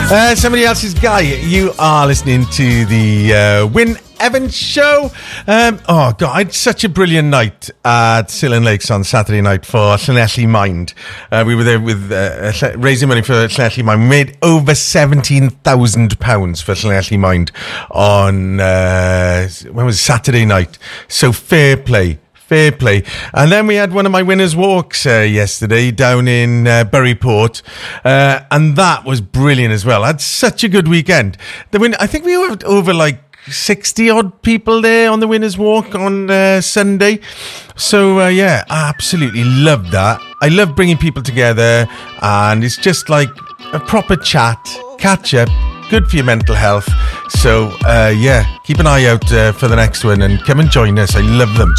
Somebody else's guy. You are listening to the Wyn Evans Show. Oh God, I had such a brilliant night at Sillen Lakes on Saturday night for Llanelli Mind. We were there with raising money for Llanelli Mind. We made over £17,000 for Llanelli Mind on when was it? Saturday night. So fair play. And then we had one of my winners' walks yesterday down in Buryport, and that was brilliant as well. I had such a good weekend. I think we had over like 60 odd people there on the winners' walk on Sunday. So yeah, I absolutely loved that. I love bringing people together, and it's just like a proper chat, catch up. Good for your mental health. So yeah, keep an eye out for the next one and come and join us. I love them.